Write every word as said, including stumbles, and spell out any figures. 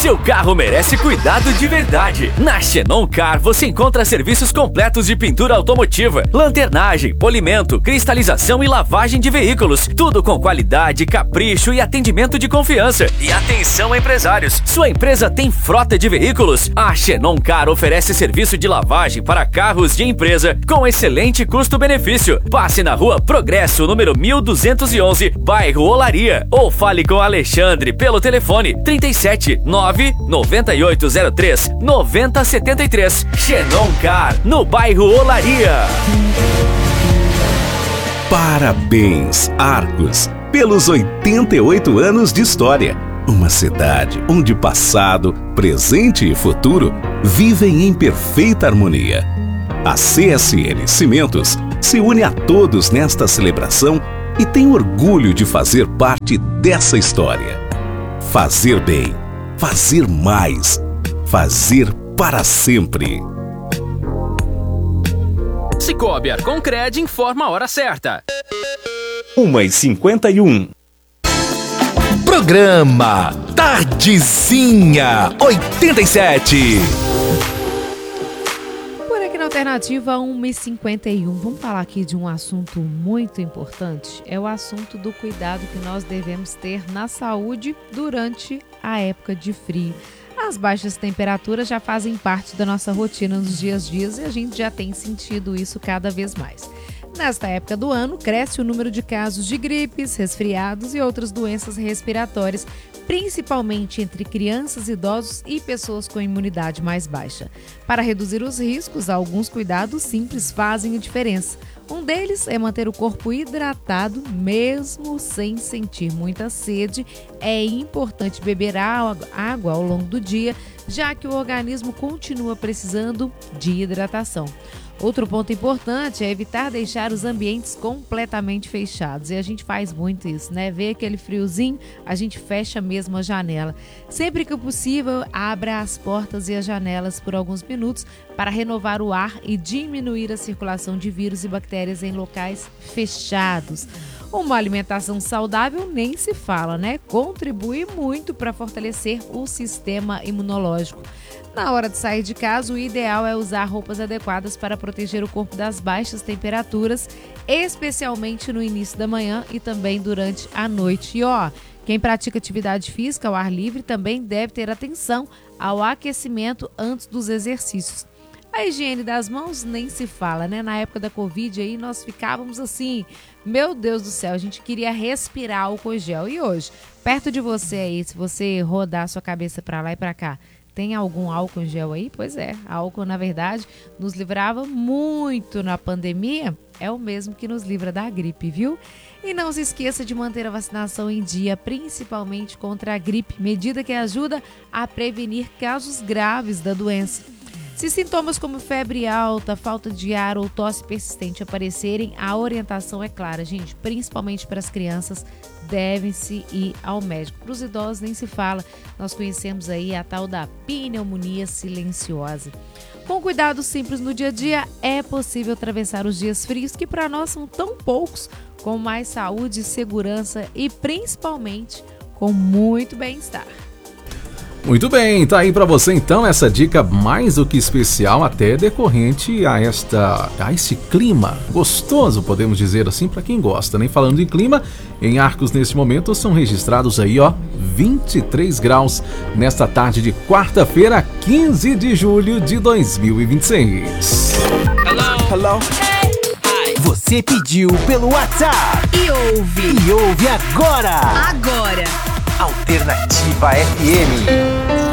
Seu carro merece cuidado de verdade. Na Xenon Car você encontra serviços completos de pintura automotiva, lanternagem, polimento, cristalização e lavagem de veículos. Tudo com qualidade, capricho e atendimento de confiança. E atenção, empresários, sua empresa tem frota de veículos? A Xenon Car oferece serviço de lavagem para carros de empresa com excelente custo-benefício. Passe na Rua Progresso, número mil duzentos e onze, bairro Olaria, ou fale com Alexandre pelo telefone trinta e sete, nove nove oito zero três, nove zero sete três. Xenon Car, no bairro Olaria. Parabéns, Arcos, pelos oitenta e oito anos de história. Uma cidade onde passado, presente e futuro vivem em perfeita harmonia. A C S N Cimentos se une a todos nesta celebração e tem orgulho de fazer parte dessa história. Fazer bem, fazer mais, fazer para sempre. Cicobi Arconcred informa a hora certa. uma e cinquenta e um. Programa Tardezinha oitenta e sete. Por aqui na Alternativa uma e cinquenta e um, vamos falar aqui de um assunto muito importante. É o assunto do cuidado que nós devemos ter na saúde durante a época de frio. As baixas temperaturas já fazem parte da nossa rotina nos dias a dias e a gente já tem sentido isso cada vez mais. Nesta época do ano, cresce o número de casos de gripes, resfriados e outras doenças respiratórias, principalmente entre crianças, idosos e pessoas com imunidade mais baixa. Para reduzir os riscos, alguns cuidados simples fazem a diferença. Um deles é manter o corpo hidratado, mesmo sem sentir muita sede. É importante beber água ao longo do dia, já que o organismo continua precisando de hidratação. Outro ponto importante é evitar deixar os ambientes completamente fechados. E a gente faz muito isso, né? Vê aquele friozinho, a gente fecha mesmo a janela. Sempre que possível, abra as portas e as janelas por alguns minutos para renovar o ar e diminuir a circulação de vírus e bactérias em locais fechados. Uma alimentação saudável nem se fala, né? Contribui muito para fortalecer o sistema imunológico. Na hora de sair de casa, o ideal é usar roupas adequadas para proteger o corpo das baixas temperaturas, especialmente no início da manhã e também durante a noite. E ó, quem pratica atividade física ao ar livre também deve ter atenção ao aquecimento antes dos exercícios. A higiene das mãos nem se fala, né? Na época da Covid aí nós ficávamos assim, meu Deus do céu, a gente queria respirar álcool gel. E hoje, perto de você aí, se você rodar a sua cabeça para lá e para cá, tem algum álcool em gel aí? Pois é, álcool na verdade nos livrava muito na pandemia, é o mesmo que nos livra da gripe, viu? E não se esqueça de manter a vacinação em dia, principalmente contra a gripe, medida que ajuda a prevenir casos graves da doença. Se sintomas como febre alta, falta de ar ou tosse persistente aparecerem, a orientação é clara, gente, principalmente para as crianças, devem-se ir ao médico. Para os idosos nem se fala, nós conhecemos aí a tal da pneumonia silenciosa. Com cuidado simples no dia a dia, é possível atravessar os dias frios, que para nós são tão poucos, com mais saúde, segurança e principalmente com muito bem-estar. Muito bem, tá aí pra você então essa dica mais do que especial, até decorrente a esta a esse clima gostoso, podemos dizer assim, pra quem gosta, né? Falando em clima, em Arcos nesse momento são registrados aí, ó, vinte e três graus nesta tarde de quarta-feira, quinze de julho de dois mil e vinte e seis. Hello. Hello. Você pediu pelo WhatsApp e ouve. E ouve agora. Agora. Alternativa F M.